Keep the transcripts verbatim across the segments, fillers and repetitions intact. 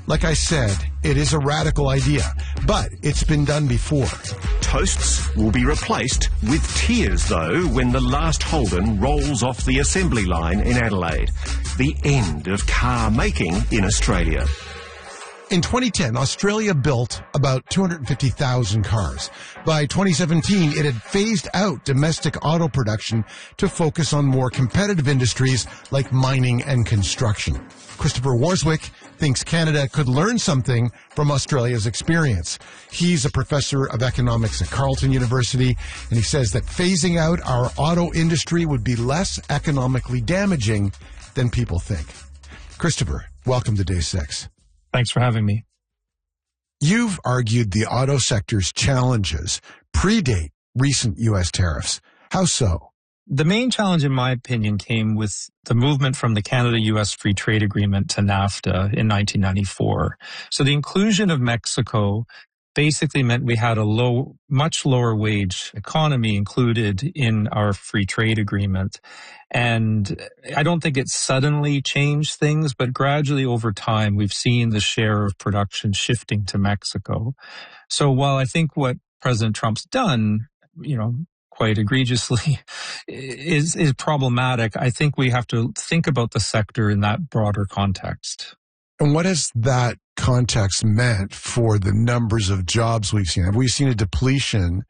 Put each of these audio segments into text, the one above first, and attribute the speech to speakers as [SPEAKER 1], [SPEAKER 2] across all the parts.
[SPEAKER 1] Like I said, it is a radical idea, but it's been done before.
[SPEAKER 2] Toasts will be replaced with tears, though, when the last Holden rolls off the assembly line in Adelaide. The end of car making in Australia.
[SPEAKER 1] In twenty ten, Australia built about two hundred fifty thousand cars. By twenty seventeen, it had phased out domestic auto production to focus on more competitive industries like mining and construction. Christopher Warswick thinks Canada could learn something from Australia's experience. He's a professor of economics at Carleton University, and he says that phasing out our auto industry would be less economically damaging than people think. Christopher, welcome to Day Six.
[SPEAKER 3] Thanks for having me.
[SPEAKER 1] You've argued the auto sector's challenges predate recent U S tariffs. How so?
[SPEAKER 3] The main challenge, in my opinion, came with the movement from the Canada-U S Free Trade Agreement to NAFTA in nineteen ninety-four. So the inclusion of Mexico basically meant we had a low, much lower wage economy included in our free trade agreement. And I don't think it suddenly changed things, but gradually over time, we've seen the share of production shifting to Mexico. So while I think what President Trump's done, you know, quite egregiously, is, is problematic, I think we have to think about the sector in that broader context.
[SPEAKER 1] And what has that context meant for the numbers of jobs we've seen? Have we seen a depletion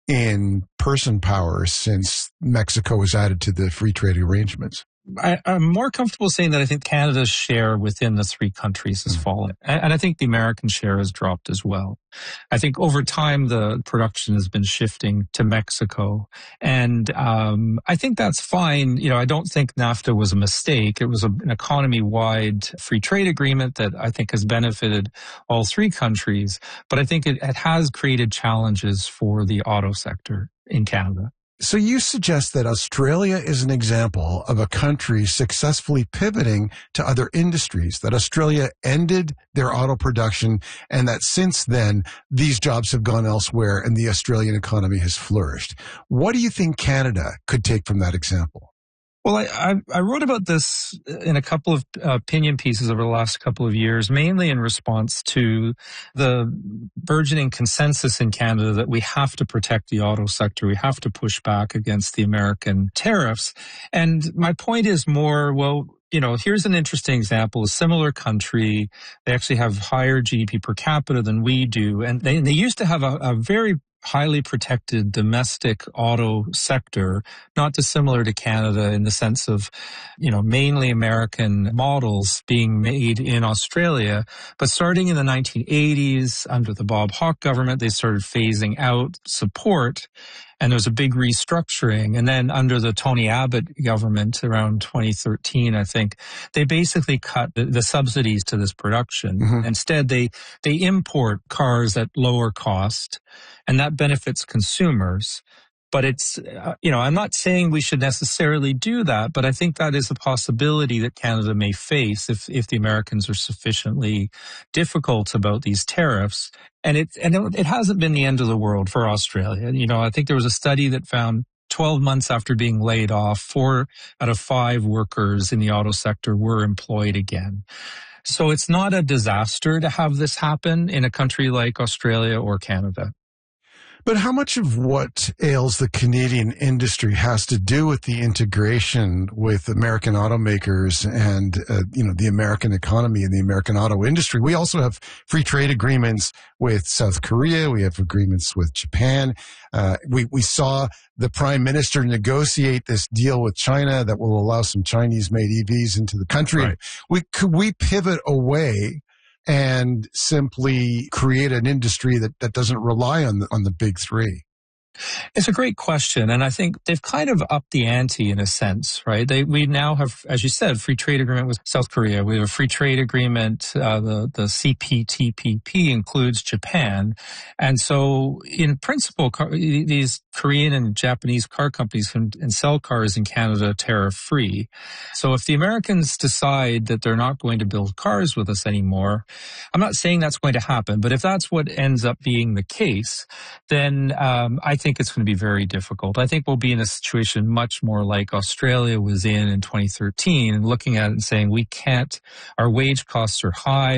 [SPEAKER 1] in person power since Mexico was added to the free trade arrangements?
[SPEAKER 3] I, I'm more comfortable saying that I think Canada's share within the three countries has mm-hmm. fallen. And, and I think the American share has dropped as well. I think over time, the production has been shifting to Mexico. And um, I think that's fine. You know, I don't think NAFTA was a mistake. It was a, an economy-wide free trade agreement that I think has benefited all three countries. But I think it, it has created challenges for the auto sector in Canada.
[SPEAKER 1] So you suggest that Australia is an example of a country successfully pivoting to other industries, that Australia ended their auto production, and that since then, these jobs have gone elsewhere and the Australian economy has flourished. What do you think Canada could take from that example?
[SPEAKER 3] Well, I, I, I wrote about this in a couple of opinion pieces over the last couple of years, mainly in response to the burgeoning consensus in Canada that we have to protect the auto sector. We have to push back against the American tariffs. And my point is more, well, you know, here's an interesting example. A similar country, they actually have higher G D P per capita than we do. And they, they used to have a, a very highly protected domestic auto sector, not dissimilar to Canada in the sense of, you know, mainly American models being made in Australia. But starting in the nineteen eighties, under the Bob Hawke government, they started phasing out support. And there was a big restructuring. And then under the Tony Abbott government around twenty thirteen, I think, they basically cut the, the subsidies to this production. Mm-hmm. Instead, they, they import cars at lower cost, and that benefits consumers. But it's, uh, you know, I'm not saying we should necessarily do that, but I think that is a possibility that Canada may face if, if the Americans are sufficiently difficult about these tariffs. And it, and it, it hasn't been the end of the world for Australia. You know, I think there was a study that found twelve months after being laid off, four out of five workers in the auto sector were employed again. So it's not a disaster to have this happen in a country like Australia or Canada.
[SPEAKER 1] But how much of what ails the Canadian industry has to do with the integration with American automakers and, uh, you know, the American economy and the American auto industry? We also have free trade agreements with South Korea. We have agreements with Japan. Uh, we, we saw the Prime Minister negotiate this deal with China that will allow some Chinese-made E Vs into the country.
[SPEAKER 3] Right.
[SPEAKER 1] We, could we pivot away and simply create an industry that, that doesn't rely on the, on the big three?
[SPEAKER 3] It's a great question, and I think they've kind of upped the ante in a sense, right? They, we now have, as you said, free trade agreement with South Korea. We have a free trade agreement. Uh, the the C P T P P includes Japan, and so in principle, car, these Korean and Japanese car companies can and sell cars in Canada tariff free. So if the Americans decide that they're not going to build cars with us anymore, I'm not saying that's going to happen, but if that's what ends up being the case, then um, I think it's going to be very difficult. I think we'll be in a situation much more like Australia was in in twenty thirteen, and looking at it and saying we can't, our wage costs are high.